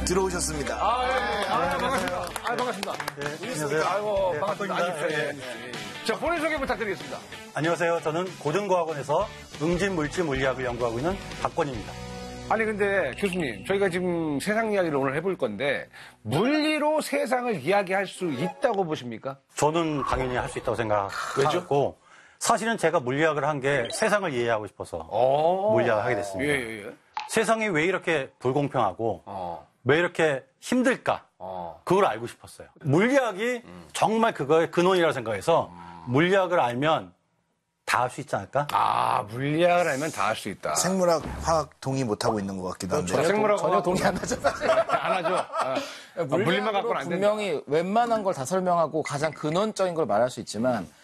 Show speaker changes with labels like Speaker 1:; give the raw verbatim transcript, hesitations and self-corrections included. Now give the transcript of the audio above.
Speaker 1: 들어오셨습니다.
Speaker 2: 아, 예, 예. 아, 반갑습니다. 아, 반갑습니다.
Speaker 3: 네, 안녕하세요.
Speaker 2: 아이고,
Speaker 3: 네,
Speaker 2: 반갑습니다.
Speaker 3: 박건입니다.
Speaker 2: 안녕하세요. 예, 예. 자, 본인 소개 부탁드리겠습니다.
Speaker 3: 안녕하세요. 저는 고등과학원에서 응집물질 물리학을 연구하고 있는 박건입니다.
Speaker 2: 아니, 근데 교수님, 저희가 지금 세상 이야기를 오늘 해볼 건데, 물리로 세상을 이야기할 수 있다고 보십니까?
Speaker 3: 저는 당연히 할 수 있다고 생각하고, 사실은 제가 물리학을 한 게 세상을 이해하고 싶어서
Speaker 2: 오.
Speaker 3: 물리학을 하게 됐습니다.
Speaker 2: 예, 예, 예.
Speaker 3: 세상이 왜 이렇게 불공평하고,
Speaker 2: 어.
Speaker 3: 왜 이렇게 힘들까?
Speaker 2: 어.
Speaker 3: 그걸 알고 싶었어요. 물리학이
Speaker 2: 음.
Speaker 3: 정말 그거의 근원이라고 생각해서 물리학을 알면 다 할 수 있지 않을까?
Speaker 2: 아, 물리학을 알면 다 할 수 있다.
Speaker 1: 생물학, 화학 동의 못하고 있는 것 같기도 한데.
Speaker 2: 저 생물하고
Speaker 4: 전혀 동의 안 하죠.
Speaker 2: 안 하죠. 아, 아, 물리만 갖고는 안 된다.
Speaker 4: 분명히 웬만한 걸 다 설명하고 가장 근원적인 걸 말할 수 있지만